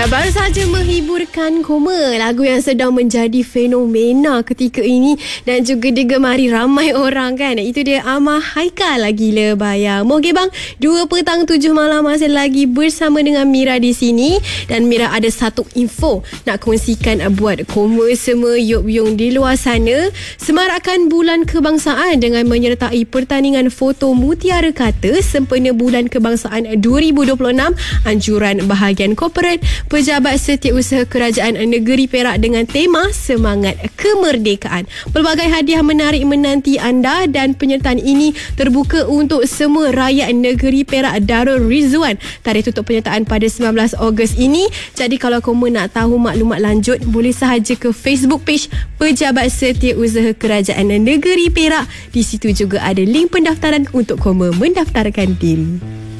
Baru saja menghiburkan Koma, lagu yang sedang menjadi fenomena ketika ini dan juga digemari ramai orang kan. Itu dia Amah Haikal, Gila Bayang. Okey bang, 2 petang 7 malam masih lagi bersama dengan Mira di sini. Dan Mira ada satu info nak kongsikan buat Koma semua Yok Yung di luar sana. Semarakan Bulan Kebangsaan dengan menyertai pertandingan foto Mutiara Kata sempena Bulan Kebangsaan 2026, anjuran bahagian korporat Pejabat Setiausaha Kerajaan Negeri Perak dengan tema Semangat Kemerdekaan. Pelbagai hadiah menarik menanti anda dan penyertaan ini terbuka untuk semua rakyat negeri Perak Darul Rizwan. Tarikh tutup penyertaan pada 19 Ogos ini. Jadi kalau kamu nak tahu maklumat lanjut, boleh sahaja ke Facebook page Pejabat Setiausaha Kerajaan Negeri Perak. Di situ juga ada link pendaftaran untuk kamu mendaftarkan diri.